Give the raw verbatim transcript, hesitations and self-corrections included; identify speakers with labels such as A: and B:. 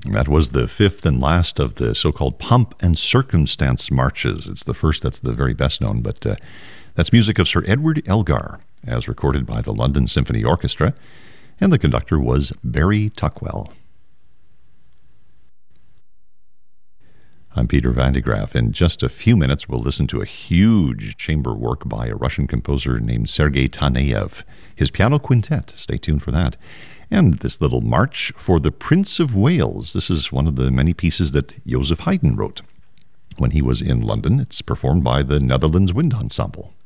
A: That was the fifth and last of the so-called Pomp and Circumstance marches. It's the first that's the very best known, but uh, that's music of Sir Edward Elgar, as recorded by the London Symphony Orchestra, and the conductor was Barry Tuckwell. I'm Peter Van de Graaff. In just a few minutes, we'll listen to a huge chamber work by a Russian composer named Sergei Taneyev, his piano quintet. Stay tuned for that. And this little march for the Prince of Wales. This is one of the many pieces that Joseph Haydn wrote when he was in London. It's performed by the Netherlands Wind Ensemble.